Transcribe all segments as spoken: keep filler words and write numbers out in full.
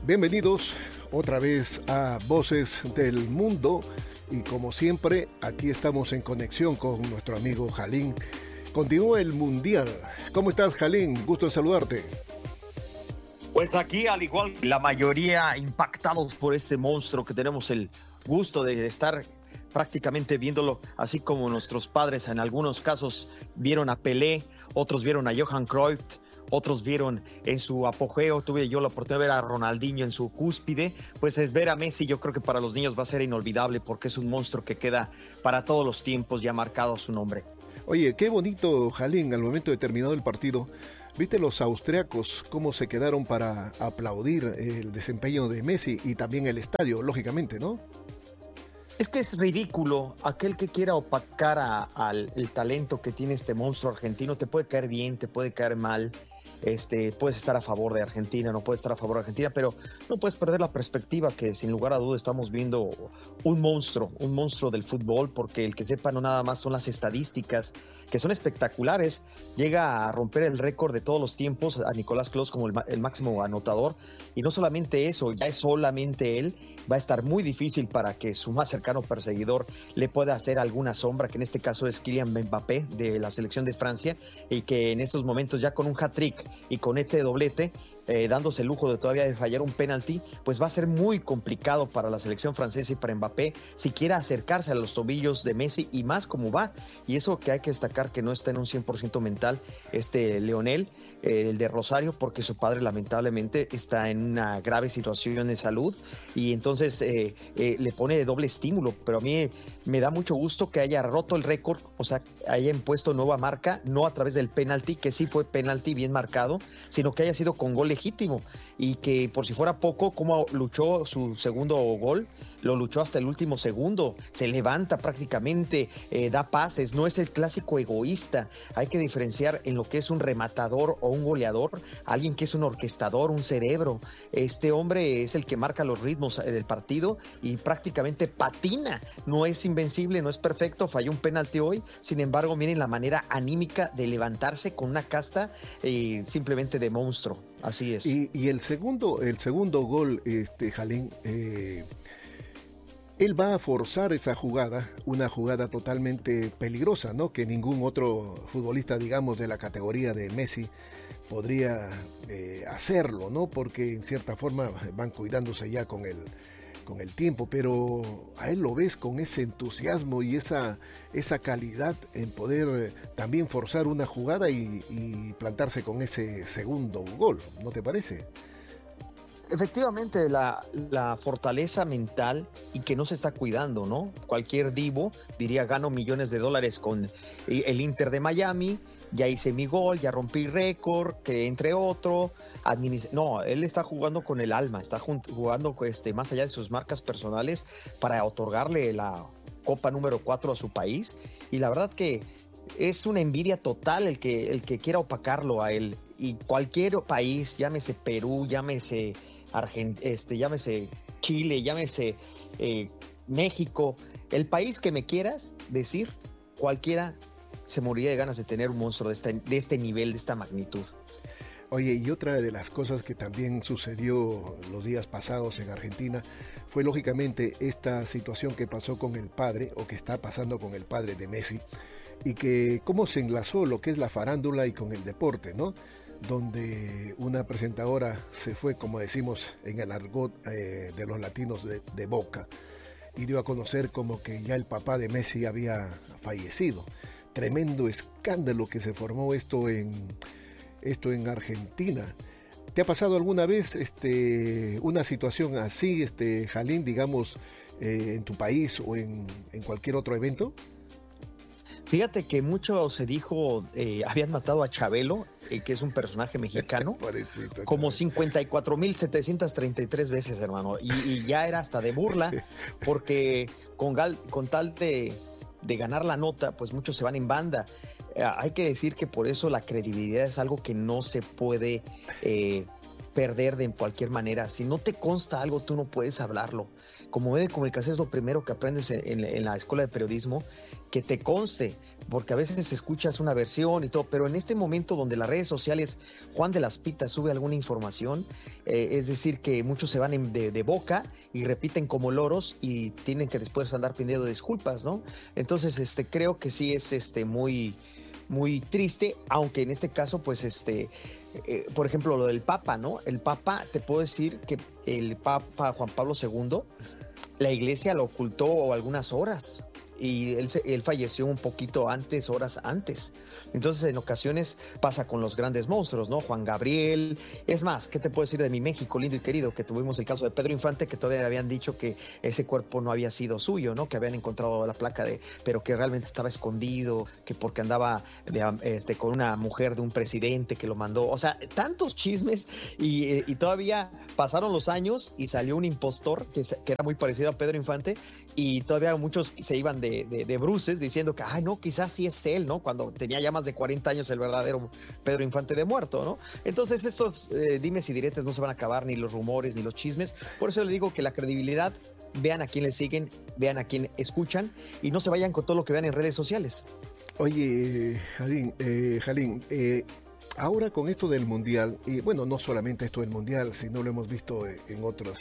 Bienvenidos otra vez a Voces del Mundo y como siempre aquí estamos en conexión con nuestro amigo Jalín. Continúa el Mundial. ¿Cómo estás, Jalín? Gusto en saludarte. Pues aquí, al igual que la mayoría, impactados por este monstruo que tenemos el gusto de estar prácticamente viéndolo, así como nuestros padres en algunos casos vieron a Pelé, otros vieron a Johan Cruyff, otros vieron en su apogeo, tuve yo la oportunidad de ver a Ronaldinho en su cúspide. Pues es ver a Messi, yo creo que para los niños va a ser inolvidable porque es un monstruo que queda para todos los tiempos y ha marcado su nombre. Oye, qué bonito, Jalín, al momento de terminado el partido, ¿viste los austriacos cómo se quedaron para aplaudir el desempeño de Messi y también el estadio, lógicamente, ¿no? Es que es ridículo, aquel que quiera opacar al el talento que tiene este monstruo argentino, te puede caer bien, te puede caer mal, este, puedes estar a favor de Argentina, no puedes estar a favor de Argentina, pero no puedes perder la perspectiva que sin lugar a duda estamos viendo un monstruo, un monstruo del fútbol, porque el que sepa no nada más son las estadísticas, que son espectaculares, llega a romper el récord de todos los tiempos a Nicolás Klose como el, el máximo anotador, y no solamente eso, ya es solamente él, va a estar muy difícil para que su más cercano perseguidor le pueda hacer alguna sombra, que en este caso es Kylian Mbappé de la selección de Francia, y que en estos momentos ya con un hat-trick y con este doblete, Eh, dándose el lujo de todavía de fallar un penalti, pues va a ser muy complicado para la selección francesa y para Mbappé siquiera acercarse a los tobillos de Messi, y más como va, y eso que hay que destacar que no está en un cien por ciento mental este Leonel, eh, el de Rosario, porque su padre lamentablemente está en una grave situación de salud, y entonces eh, eh, le pone de doble estímulo, pero a mí me da mucho gusto que haya roto el récord, o sea, haya impuesto nueva marca, no a través del penalti, que sí fue penalti bien marcado, sino que haya sido con gol legítimo, y que por si fuera poco, como luchó su segundo gol, lo luchó hasta el último segundo, se levanta prácticamente, eh, da pases, no es el clásico egoísta. Hay que diferenciar en lo que es un rematador o un goleador, alguien que es un orquestador, un cerebro. Este hombre es el que marca los ritmos del partido y prácticamente patina, no es invencible, no es perfecto, falló un penalti hoy, sin embargo miren la manera anímica de levantarse con una casta eh, simplemente de monstruo. Así es. Y, y el segundo, el segundo gol, este Jalín, eh, él va a forzar esa jugada, una jugada totalmente peligrosa, ¿no? Que ningún otro futbolista, digamos, de la categoría de Messi podría eh, hacerlo, ¿no? Porque en cierta forma van cuidándose ya con el con el tiempo, pero a él lo ves con ese entusiasmo y esa, esa calidad en poder también forzar una jugada y, y plantarse con ese segundo gol, ¿no te parece? Efectivamente, la, la fortaleza mental y que no se está cuidando, ¿no? Cualquier divo diría, gano millones de dólares con el Inter de Miami, ya hice mi gol, ya rompí récord, que entre otro, administ- no, él está jugando con el alma, está jugando este, más allá de sus marcas personales para otorgarle la Copa número cuatro a su país, y la verdad que es una envidia total el que, el que quiera opacarlo a él, y cualquier país, llámese Perú, llámese Argent- este, llámese Chile, llámese eh, México, el país que me quieras decir, cualquiera se moriría de ganas de tener un monstruo de este, de este nivel, de esta magnitud. Oye, y otra de las cosas que también sucedió los días pasados en Argentina fue lógicamente esta situación que pasó con el padre, o que está pasando con el padre de Messi, y que cómo se enlazó lo que es la farándula y con el deporte, ¿no? Donde una presentadora se fue, como decimos en el argot eh, de los latinos, de, de boca, y dio a conocer como que ya el papá de Messi había fallecido. Tremendo escándalo que se formó esto en, esto en Argentina. ¿Te ha pasado alguna vez este, una situación así, este, Jalín, digamos, eh, en tu país o en, en cualquier otro evento? Fíjate que mucho se dijo, eh, habían matado a Chabelo, eh, que es un personaje mexicano, Pobrecito, como Chabelo. cincuenta y cuatro mil setecientas treinta y tres veces, hermano, y, y ya era hasta de burla, porque con, gal, con tal de, de ganar la nota, pues muchos se van en banda. Eh, hay que decir que por eso la credibilidad es algo que no se puede eh, perder de cualquier manera. Si no te consta algo, tú no puedes hablarlo. como medio de comunicación es lo primero que aprendes en, en, en la escuela de periodismo, que te conste, porque a veces escuchas una versión y todo, pero en este momento donde las redes sociales, Juan de las Pitas sube alguna información, eh, es decir, que muchos se van en, de, de boca y repiten como loros y tienen que después andar pidiendo disculpas, ¿no? Entonces, este, creo que sí es este muy, muy triste, aunque en este caso, pues, este, eh, por ejemplo, lo del Papa, ¿no? El Papa, te puedo decir que el Papa Juan Pablo segundo, la Iglesia lo ocultó algunas horas. Y él, él falleció un poquito antes, horas antes. Entonces, en ocasiones pasa con los grandes monstruos, ¿no? Juan Gabriel. Es más, ¿qué te puedo decir de mi México lindo y querido? Que tuvimos el caso de Pedro Infante, que todavía habían dicho que ese cuerpo no había sido suyo, ¿no? Que habían encontrado la placa de, pero que realmente estaba escondido, que porque andaba de, este, con una mujer de un presidente que lo mandó. O sea, tantos chismes y, y todavía pasaron los años y salió un impostor que, que era muy parecido a Pedro Infante y todavía muchos se iban de De, de, de bruces diciendo que, ay, no, quizás sí es él, ¿no? Cuando tenía ya más de cuarenta años el verdadero Pedro Infante de muerto, ¿no? Entonces esos eh, dimes y diretes no se van a acabar, ni los rumores, ni los chismes. Por eso le digo que la credibilidad, vean a quién le siguen, vean a quién escuchan y no se vayan con todo lo que vean en redes sociales. Oye, Jalín, eh, Jalín, eh, ahora con esto del Mundial, y bueno, no solamente esto del Mundial, sino lo hemos visto en otros...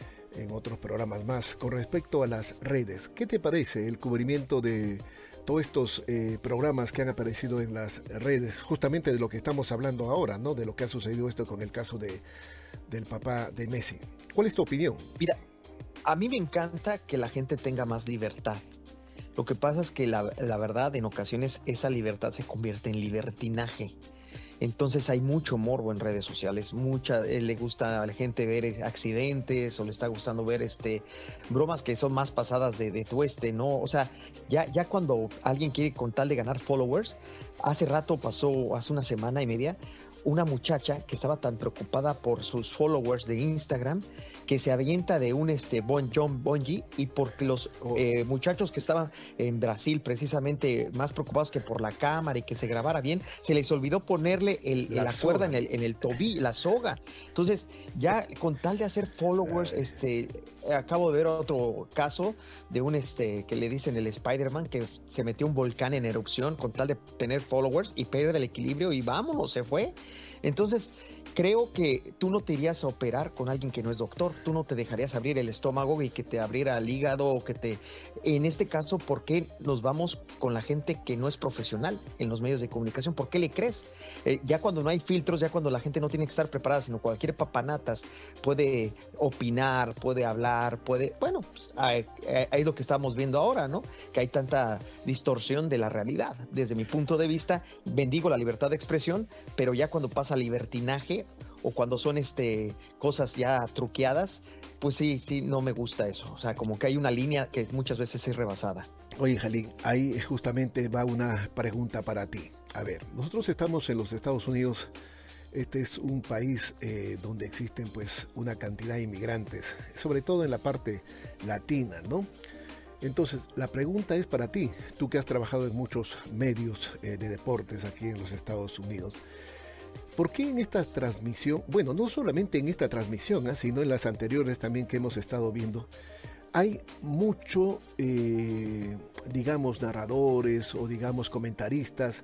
en otros programas más, con respecto a las redes. ¿Qué te parece el cubrimiento de todos estos eh, programas que han aparecido en las redes, justamente de lo que estamos hablando ahora, ¿no? De lo que ha sucedido esto con el caso de, del papá de Messi? ¿Cuál es tu opinión? Mira, a mí me encanta que la gente tenga más libertad. Lo que pasa es que la, la verdad, en ocasiones esa libertad se convierte en libertinaje. Entonces hay mucho morbo en redes sociales, mucha, eh, le gusta a la gente ver accidentes o le está gustando ver este bromas que son más pasadas de, de tueste, ¿no? O sea, ya, ya cuando alguien quiere con tal de ganar followers, hace rato pasó, hace una semana y media, una muchacha que estaba tan preocupada por sus followers de Instagram que se avienta de un este bon John Bonji y porque los oh. eh, muchachos que estaban en Brasil precisamente más preocupados que por la cámara y que se grabara bien, se les olvidó ponerle el, la, la cuerda en el, en el tobillo, la soga. Entonces ya con tal de hacer followers, Ay. este acabo de ver otro caso de un este que le dicen el Spider-Man que se metió un volcán en erupción con tal de tener followers y pierde el equilibrio y vámonos, se fue. Entonces, creo que tú no te irías a operar con alguien que no es doctor, tú no te dejarías abrir el estómago y que te abriera el hígado o que te... En este caso, ¿por qué nos vamos con la gente que no es profesional en los medios de comunicación? ¿Por qué le crees? Eh, ya cuando no hay filtros, ya cuando la gente no tiene que estar preparada, sino cualquier papanatas puede opinar, puede hablar, puede... Bueno, pues, ahí, ahí es lo que estamos viendo ahora, ¿no? Que hay tanta distorsión de la realidad. Desde mi punto de vista, bendigo la libertad de expresión, pero ya cuando pasa libertinaje o cuando son este cosas ya truqueadas, pues sí, sí, no me gusta eso. O sea, como que hay una línea que muchas veces es rebasada. Oye, Jalín, ahí justamente va una pregunta para ti. A ver, nosotros estamos en los Estados Unidos. Este es un país eh, donde existen pues una cantidad de inmigrantes, sobre todo en la parte latina, ¿no? Entonces, la pregunta es para ti, tú que has trabajado en muchos medios eh, de deportes aquí en los Estados Unidos. ¿Por qué en esta transmisión, bueno, no solamente en esta transmisión, ¿eh? sino en las anteriores también que hemos estado viendo, hay mucho, eh, digamos, narradores o digamos comentaristas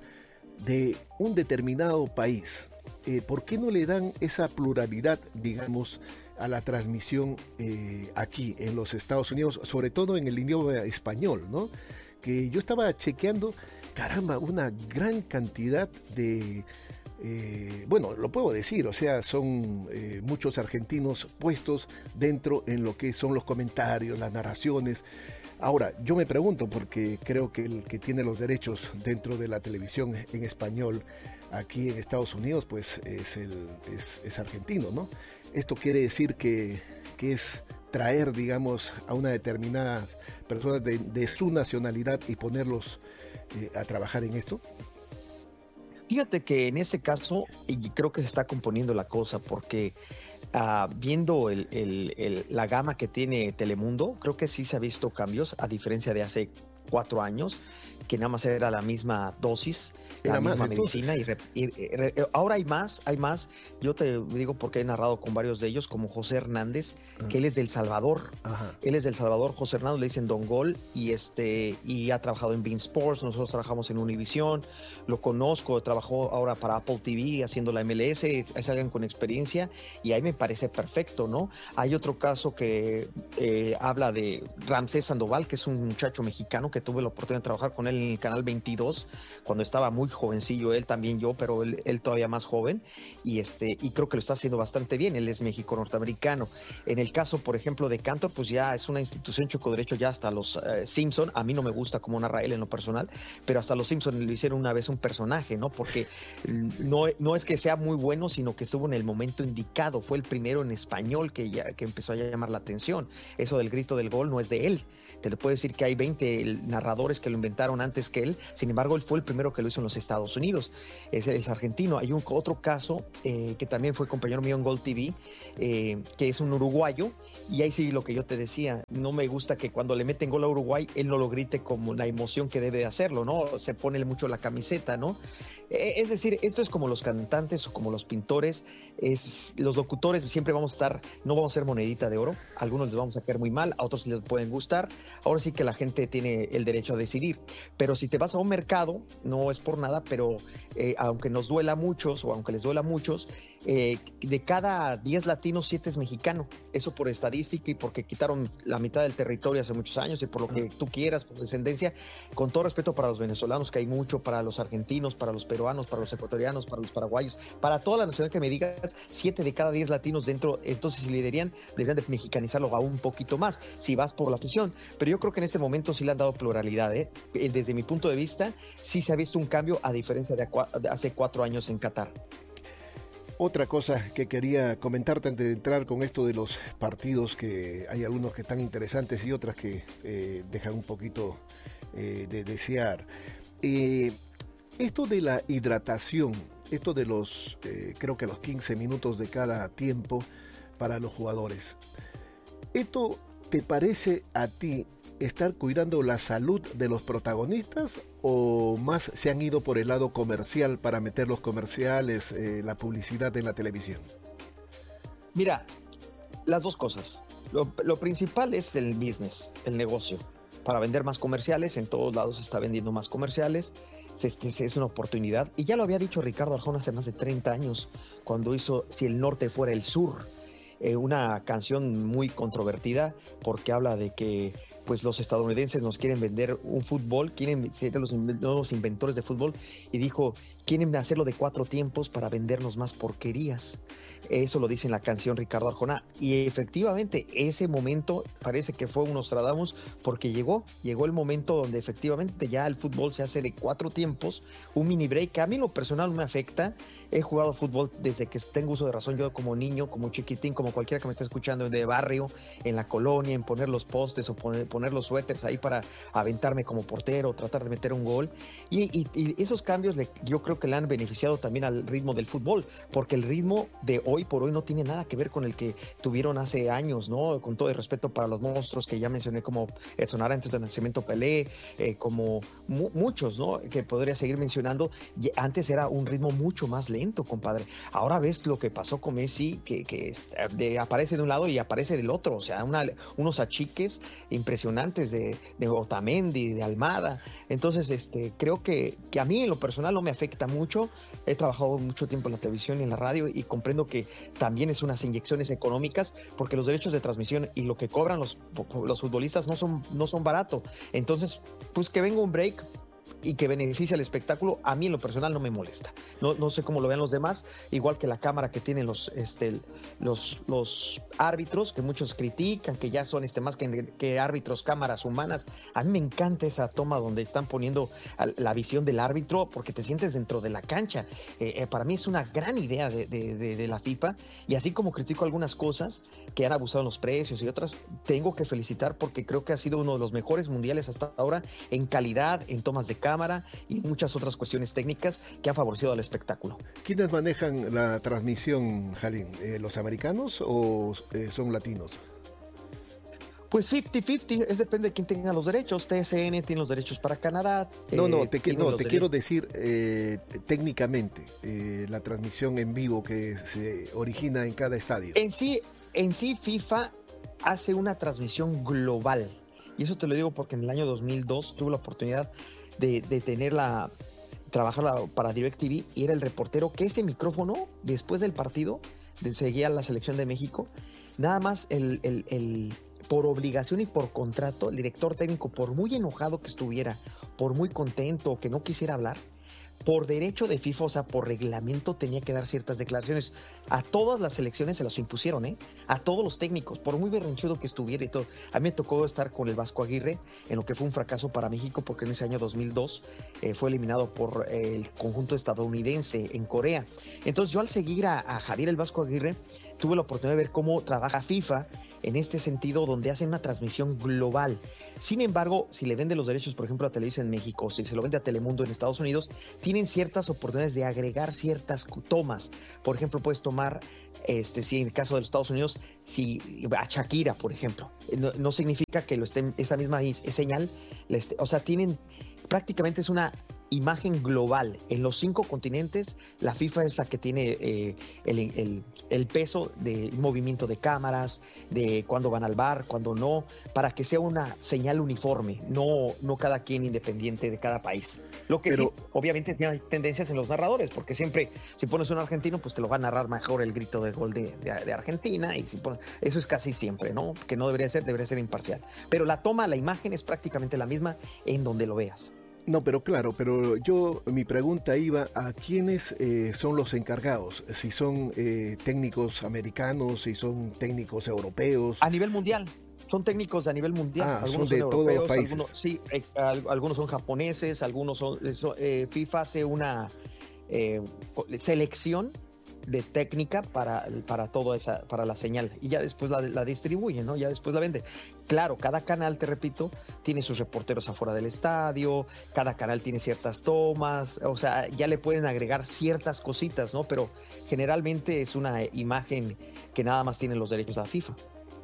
de un determinado país? Eh, ¿Por qué no le dan esa pluralidad, digamos, a la transmisión eh, aquí en los Estados Unidos, sobre todo en el idioma español, ¿no? Que yo estaba chequeando, caramba, una gran cantidad de... Eh, bueno, lo puedo decir, o sea, son eh, muchos argentinos puestos dentro en lo que son los comentarios, las narraciones. Ahora, yo me pregunto, porque creo que el que tiene los derechos dentro de la televisión en español aquí en Estados Unidos, pues es, el, es, es argentino, ¿no? Esto quiere decir que, que es traer, digamos, a una determinada persona de, de su nacionalidad y ponerlos eh, a trabajar en esto. Fíjate que en este caso, y creo que se está componiendo la cosa, porque uh, viendo el, el, el, la gama que tiene Telemundo, creo que sí se ha visto cambios, a diferencia de hace cuatro años, que nada más era la misma dosis, la Era más, misma entonces. medicina. Y, re- y- y re- ahora hay más, hay más. Yo te digo porque he narrado con varios de ellos, como José Hernández, Ah, que él es del Salvador. ajá. Él es del Salvador, José Hernández, le dicen Don Gol, y este y ha trabajado en Bein Sports. Nosotros trabajamos en Univision, lo conozco, trabajó ahora para Apple T V haciendo la M L S. Es alguien con experiencia y ahí me parece perfecto, ¿no? Hay otro caso que eh, habla de Ramsés Sandoval, que es un muchacho mexicano que tuve la oportunidad de trabajar con él en el Canal veintidós, cuando estaba muy jovencillo, él también yo, pero él, él todavía más joven, y este y creo que lo está haciendo bastante bien. Él es México-norteamericano. En el caso, por ejemplo, de Cantor, pues ya es una institución choco derecho ya hasta los eh, Simpson. A mí no me gusta cómo narra él en lo personal, pero hasta los Simpson le hicieron una vez un personaje, ¿no? Porque no, no es que sea muy bueno, sino que estuvo en el momento indicado. Fue el primero en español que, ya, que empezó a llamar la atención. Eso del grito del gol no es de él. Te le puedo decir que hay veinte narradores que lo inventaron antes que él. Sin embargo, él fue el primero que lo hizo en los Estados Unidos. Es, es argentino. Hay un otro caso eh, que también fue compañero mío en Gol T V, eh, que es un uruguayo. Y ahí sí, lo que yo te decía, no me gusta que cuando le meten gol a Uruguay, él no lo grite como la emoción que debe de hacerlo, ¿no? Se pone mucho la camiseta, ¿no? Es decir, esto es como los cantantes o como los pintores, es, los locutores siempre vamos a estar, no vamos a ser monedita de oro. A algunos les vamos a caer muy mal, a otros les pueden gustar. Ahora sí que la gente tiene el derecho a decidir. Pero si te vas a un mercado, no es por nada, pero eh, aunque nos duela a muchos o aunque les duela a muchos, eh, de cada diez latinos, siete es mexicano. Eso por estadística y porque quitaron la mitad del territorio hace muchos años y por lo que tú quieras, por descendencia. Con todo respeto para los venezolanos, que hay mucho, para los argentinos, para los peruanos, para los ecuatorianos, para los paraguayos, para toda la nacionalidad que me digas, siete de cada diez latinos dentro. Entonces, si le deberían, deberían de mexicanizarlo aún un poquito más, si vas por la afición. Pero yo creo que en este momento sí le han dado pluralidad, ¿eh? Desde mi punto de vista, sí se ha visto un cambio a diferencia de, de hace cuatro años en Qatar. Otra cosa que quería comentarte antes de entrar con esto de los partidos, que hay algunos que están interesantes y otras que eh, dejan un poquito eh, de desear. Eh, esto de la hidratación, esto de los, eh, creo que los quince minutos de cada tiempo para los jugadores, ¿esto te parece a ti estar cuidando la salud de los protagonistas o más se han ido por el lado comercial para meter los comerciales, eh, la publicidad en la televisión? Mira, las dos cosas. Lo, lo principal es el business, el negocio. Para vender más comerciales, en todos lados se está vendiendo más comerciales. Este, es una oportunidad. Y ya lo había dicho Ricardo Arjona hace más de treinta años, cuando hizo Si el norte fuera el sur. Eh, una canción muy controvertida porque habla de que pues los estadounidenses nos quieren vender un fútbol, quieren ser los nuevos inventores de fútbol, y dijo, quieren hacerlo de cuatro tiempos para vendernos más porquerías. Eso lo dice en la canción Ricardo Arjona, y efectivamente ese momento parece que fue un Nostradamus, porque llegó, llegó el momento donde efectivamente ya el fútbol se hace de cuatro tiempos, un mini break, que a mí en lo personal no me afecta. He jugado fútbol desde que tengo uso de razón, yo como niño, como chiquitín, como cualquiera que me esté escuchando, de barrio, en la colonia, en poner los postes o poner, poner los suéteres ahí para aventarme como portero, tratar de meter un gol, y, y, y esos cambios le, yo creo que le han beneficiado también al ritmo del fútbol, porque el ritmo de hoy por hoy no tiene nada que ver con el que tuvieron hace años, ¿no? Con todo el respeto para los monstruos que ya mencioné, como Edson Arantes de Nacimiento Pelé, eh, como mu- muchos, ¿no? Que podría seguir mencionando. Y antes era un ritmo mucho más lento, compadre. Ahora ves lo que pasó con Messi, que, que es, de, aparece de un lado y aparece del otro, o sea, una, unos achiques impresionantes de, de Otamendi, de Almada. Entonces, este, creo que, que a mí en lo personal no me afecta mucho. He trabajado mucho tiempo en la televisión y en la radio y comprendo que también es unas inyecciones económicas, porque los derechos de transmisión y lo que cobran los, los futbolistas no son, no son baratos. Entonces, pues que venga un break y que beneficie al espectáculo, a mí en lo personal no me molesta. No, no sé cómo lo vean los demás, igual que la cámara que tienen los, este, los, los árbitros, que muchos critican, que ya son este, más que, que árbitros, cámaras humanas. A mí me encanta esa toma donde están poniendo la visión del árbitro, porque te sientes dentro de la cancha. Eh, eh, para mí es una gran idea de, de, de, de la FIFA, y así como critico algunas cosas que han abusado en los precios y otras, tengo que felicitar porque creo que ha sido uno de los mejores mundiales hasta ahora en calidad, en tomas de cámara y muchas otras cuestiones técnicas que han favorecido al espectáculo. ¿Quiénes manejan la transmisión, Jalín? ¿Eh, ¿Los americanos o eh, son latinos? Pues cincuenta cincuenta, es depende de quién tenga los derechos. T S N tiene los derechos para Canadá. No, no, eh, te, tiene no, los te dere- quiero decir eh, técnicamente eh, la transmisión en vivo que se origina en cada estadio. En sí, en sí FIFA hace una transmisión global. Y eso te lo digo porque en el año dos mil dos tuve la oportunidad de, de tenerla, trabajar para DirecTV, y era el reportero que ese micrófono, después del partido, de, seguía la selección de México, nada más el, el, el, por obligación y por contrato, el director técnico, por muy enojado que estuviera, por muy contento o que no quisiera hablar, por derecho de FIFA, o sea, por reglamento, tenía que dar ciertas declaraciones. A todas las selecciones se las impusieron, ¿eh? A todos los técnicos, por muy berrinchudo que estuviera y todo. A mí me tocó estar con el Vasco Aguirre, en lo que fue un fracaso para México, porque en ese año dos mil dos eh, fue eliminado por eh, el conjunto estadounidense en Corea. Entonces yo, al seguir a, a Javier el Vasco Aguirre, tuve la oportunidad de ver cómo trabaja FIFA en este sentido, donde hacen una transmisión global. Sin embargo, si le vende los derechos, por ejemplo, a Televisa en México, si se lo vende a Telemundo en Estados Unidos, tienen ciertas oportunidades de agregar ciertas tomas. Por ejemplo, puedes tomar, este, si en el caso de los Estados Unidos, si a Shakira, por ejemplo, no, no significa que lo estén, esa misma señal, esté, o sea, tienen, prácticamente es una imagen global. En los cinco continentes, la FIFA es la que tiene eh, el, el, el peso de movimiento de cámaras, de cuándo van al bar, cuándo no, para que sea una señal uniforme, no, no cada quien independiente de cada país. Lo que Pero, sí, obviamente tiene tendencias en los narradores, porque siempre, si pones un argentino, pues te lo va a narrar mejor el grito de gol de, de, de Argentina, y si pones, eso es casi siempre, ¿no? Que no debería ser, debería ser imparcial. Pero la toma, la imagen es prácticamente la misma en donde lo veas. No, pero claro, pero yo, mi pregunta iba a quiénes eh, son los encargados, si son eh, técnicos americanos, si son técnicos europeos. A nivel mundial, son técnicos a nivel mundial. Ah, algunos son de son todos europeos, los países. Algunos, sí, eh, algunos son japoneses, algunos son, eh, FIFA hace una eh, selección de técnica para, para toda esa, para la señal, y ya después la, la distribuye, ¿no? Ya después la vende. Claro, cada canal, te repito, tiene sus reporteros afuera del estadio, cada canal tiene ciertas tomas, o sea, ya le pueden agregar ciertas cositas, ¿no? Pero generalmente es una imagen que nada más tiene los derechos de la FIFA.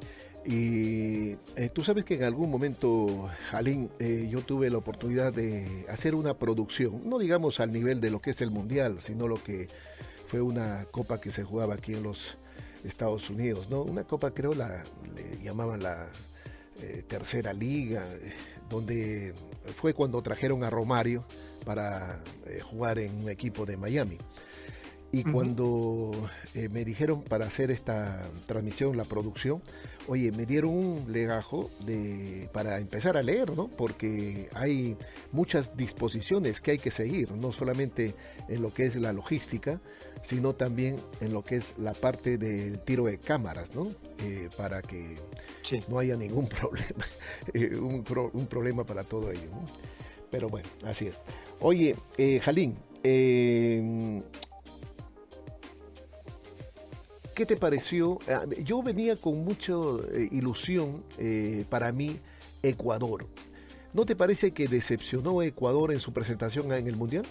Y eh, tú sabes que en algún momento, Jalín, eh, yo tuve la oportunidad de hacer una producción, no digamos al nivel de lo que es el Mundial, sino lo que fue una copa que se jugaba aquí en los Estados Unidos, ¿no? Una copa, creo, la le llamaban la eh, Tercera Liga, eh, donde fue cuando trajeron a Romario para eh, jugar en un equipo de Miami. Y uh-huh. cuando eh, me dijeron para hacer esta transmisión, la producción, oye, me dieron un legajo de, para empezar a leer, ¿no? Porque hay muchas disposiciones que hay que seguir, no solamente en lo que es la logística, sino también en lo que es la parte del tiro de cámaras, ¿no? Eh, para que sí. no haya ningún problema, eh, un, pro, un problema para todo ello, ¿no? Pero bueno, así es. Oye, eh, Jalín, eh, ¿qué te pareció? Yo venía con mucha eh, ilusión eh, para mí Ecuador. ¿No te parece que decepcionó Ecuador en su presentación en el Mundial?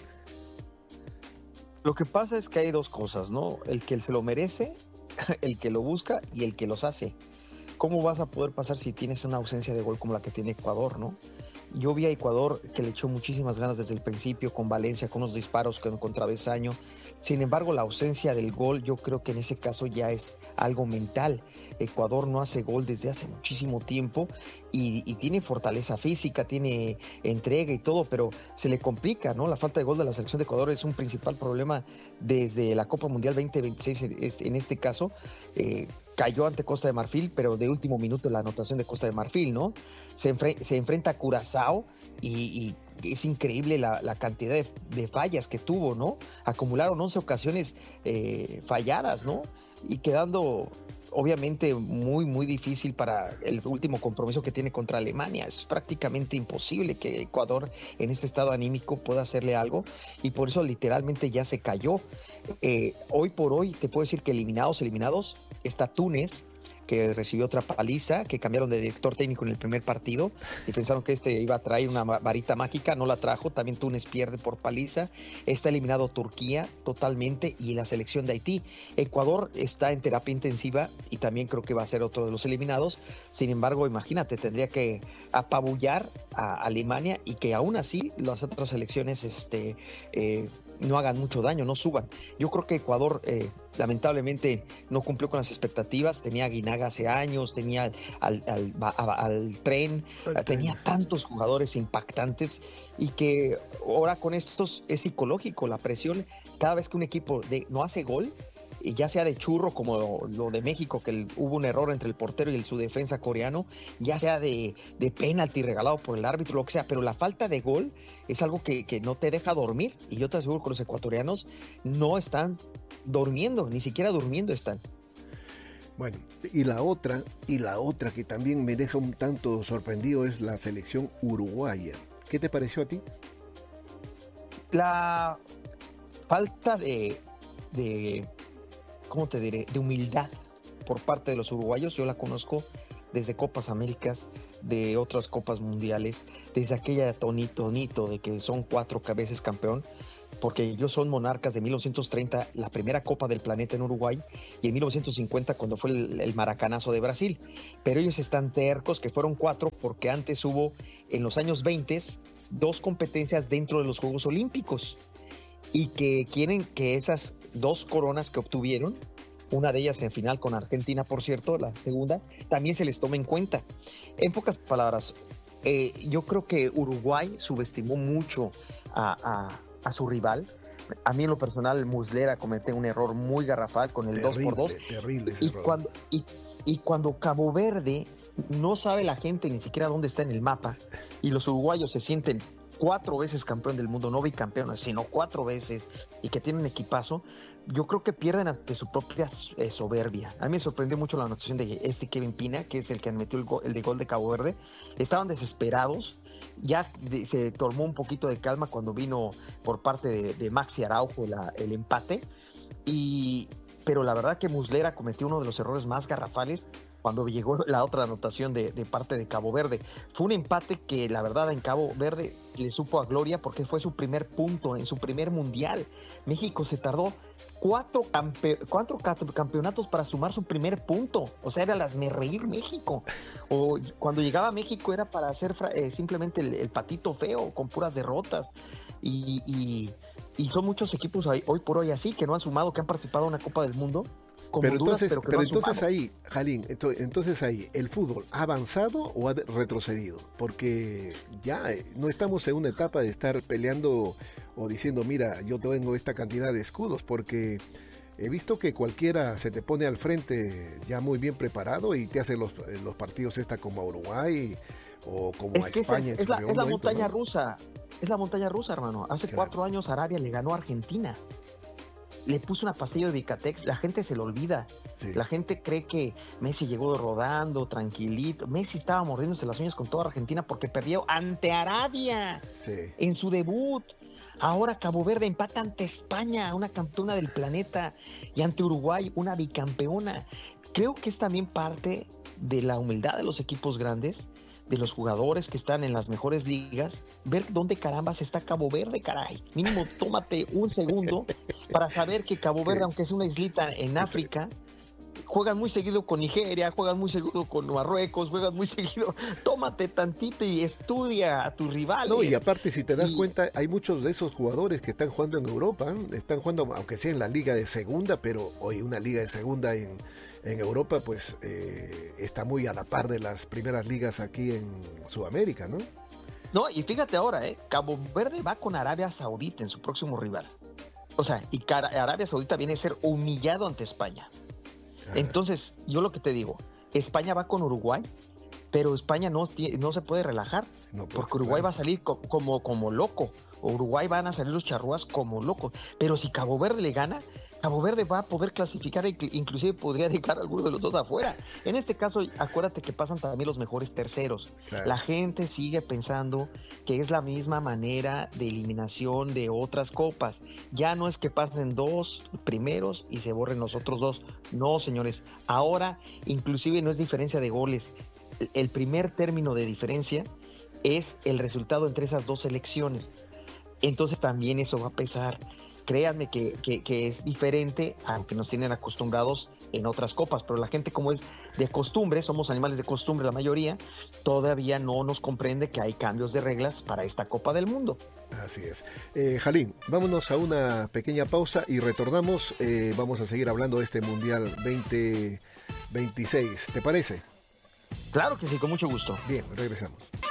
Lo que pasa es que hay dos cosas, ¿no? El que se lo merece, el que lo busca y el que los hace. ¿Cómo vas a poder pasar si tienes una ausencia de gol como la que tiene Ecuador, ¿no? Yo vi a Ecuador que le echó muchísimas ganas desde el principio, con Valencia, con unos disparos con, con travesaño. Sin embargo, la ausencia del gol, yo creo que en ese caso ya es algo mental. Ecuador no hace gol desde hace muchísimo tiempo y, y tiene fortaleza física, tiene entrega y todo, pero se le complica, ¿no? La falta de gol de la selección de Ecuador es un principal problema desde la Copa Mundial veinte veintiséis, en este caso. Eh, cayó ante Costa de Marfil, pero de último minuto la anotación de Costa de Marfil, ¿no? Se, enfre- se enfrenta a Curazao y, y es increíble la, la cantidad de, de fallas que tuvo, ¿no? Acumularon once ocasiones eh, falladas, ¿no? Y quedando obviamente muy, muy difícil para el último compromiso que tiene contra Alemania. Es prácticamente imposible que Ecuador en este estado anímico pueda hacerle algo y por eso literalmente ya se cayó. Eh, hoy por hoy te puedo decir que eliminados, eliminados, está Túnez, que recibió otra paliza, que cambiaron de director técnico en el primer partido y pensaron que este iba a traer una varita mágica, no la trajo. También Túnez pierde por paliza. Está eliminado Turquía totalmente y la selección de Haití. Ecuador está en terapia intensiva y también creo que va a ser otro de los eliminados. Sin embargo, imagínate, tendría que apabullar a Alemania y que aún así las otras selecciones este, eh, no hagan mucho daño, no suban. Yo creo que Ecuador eh, lamentablemente no cumplió con las expectativas. Tenía a Guinaga hace años, tenía al, al, al, al Tren, okay. tenía tantos jugadores impactantes y que ahora con estos es psicológico, la presión. Cada vez que un equipo de, no hace gol, y ya sea de churro como lo, lo de México, que el, hubo un error entre el portero y el, su defensa coreano, ya sea de, de penalti regalado por el árbitro, lo que sea, pero la falta de gol es algo que, que no te deja dormir, y yo te aseguro que los ecuatorianos no están durmiendo, ni siquiera durmiendo están. Bueno, y la otra, y la otra que también me deja un tanto sorprendido es la selección uruguaya. ¿Qué te pareció a ti? La falta de... de ¿cómo te diré?, de humildad por parte de los uruguayos. Yo la conozco desde Copas Américas, de otras Copas Mundiales, desde aquella tonito, tonito de que son cuatro veces campeón, porque ellos son monarcas de mil novecientos treinta, la primera Copa del planeta en Uruguay, y en mil novecientos cincuenta cuando fue el, el Maracanazo de Brasil. Pero ellos están tercos que fueron cuatro porque antes hubo en los años veinte dos competencias dentro de los Juegos Olímpicos y que quieren que esas dos coronas que obtuvieron, una de ellas en final con Argentina, por cierto, la segunda, también se les tome en cuenta. En pocas palabras, eh, yo creo que Uruguay subestimó mucho a, a, a su rival. A mí en lo personal, Muslera cometió un error muy garrafal con el terrible, dos por dos. Terrible ese y error. Cuando, y, y cuando Cabo Verde no sabe la gente ni siquiera dónde está en el mapa, y los uruguayos se sienten cuatro veces campeón del mundo, no bicampeones, sino cuatro veces, y que tienen equipazo, yo creo que pierden ante su propia eh, soberbia. A mí me sorprendió mucho la anotación de este Kevin Pina, que es el que metió el, go- el de gol de Cabo Verde. Estaban desesperados, ya de, se tomó un poquito de calma cuando vino por parte de, de Maxi Araujo la, el empate, y, pero la verdad que Muslera cometió uno de los errores más garrafales cuando llegó la otra anotación de, de parte de Cabo Verde. Fue un empate que la verdad en Cabo Verde le supo a gloria porque fue su primer punto en su primer mundial. México se tardó cuatro, campe- cuatro campeonatos para sumar su primer punto. O sea, era el hazmerreír México. O cuando llegaba a México era para hacer fra- eh, simplemente el, el patito feo con puras derrotas. Y, y, y son muchos equipos hoy, hoy por hoy así que no han sumado, que han participado en una Copa del Mundo. Pero Honduras, entonces, pero, pero no entonces ahí, Jalín, entonces, entonces ahí, ¿el fútbol ha avanzado o ha retrocedido? Porque ya no estamos en una etapa de estar peleando o diciendo, mira, yo tengo esta cantidad de escudos, porque he visto que cualquiera se te pone al frente ya muy bien preparado y te hace los, los partidos esta como a Uruguay o como es a que España. Es, es, la, es la momento, montaña ¿no? rusa, es la montaña rusa, hermano. Hace claro. cuatro años Arabia le ganó a Argentina. Le puso una pastilla de Vicatex, la gente se lo olvida. Sí. La gente cree que Messi llegó rodando, tranquilito. Messi estaba mordiéndose las uñas con toda Argentina porque perdió ante Arabia sí. en su debut. Ahora Cabo Verde empata ante España, una campeona del planeta, y ante Uruguay, una bicampeona. Creo que es también parte de la humildad de los equipos grandes, de los jugadores que están en las mejores ligas, ver dónde carambas está Cabo Verde, caray. Mínimo tómate un segundo para saber que Cabo Verde, aunque es una islita en África, juegan muy seguido con Nigeria, juegan muy seguido con Marruecos, juegan muy seguido. Tómate tantito y estudia a tus rivales. No, y aparte, si te das y... cuenta, hay muchos de esos jugadores que están jugando en Europa, ¿eh? Están jugando, aunque sea en la liga de segunda, pero hoy una liga de segunda en, en Europa, pues eh, está muy a la par de las primeras ligas aquí en Sudamérica, ¿no? No, y fíjate ahora, ¿eh? Cabo Verde va con Arabia Saudita en su próximo rival. O sea, y Arabia Saudita viene a ser humillado ante España. Entonces, yo lo que te digo, España va con Uruguay, pero España no, no se puede relajar, no, pues, porque Uruguay claro. va a salir co- como, como loco, Uruguay van a salir los charrúas como locos, pero si Cabo Verde le gana, Cabo Verde va a poder clasificar e inclusive podría dejar a alguno de los dos afuera. En este caso, acuérdate que pasan también los mejores terceros. Claro. La gente sigue pensando que es la misma manera de eliminación de otras copas. Ya no es que pasen dos primeros y se borren los otros dos. No, señores. Ahora, inclusive no es diferencia de goles. El primer término de diferencia es el resultado entre esas dos selecciones. Entonces también eso va a pesar. Créanme que, que, que es diferente, aunque nos tienen acostumbrados en otras copas, pero la gente, como es de costumbre, somos animales de costumbre la mayoría, todavía no nos comprende que hay cambios de reglas para esta Copa del Mundo. Así es. Eh, Jalín, vámonos a una pequeña pausa y retornamos. Eh, vamos a seguir hablando de este Mundial veinte veintiséis. ¿Te parece? Claro que sí, con mucho gusto. Bien, regresamos.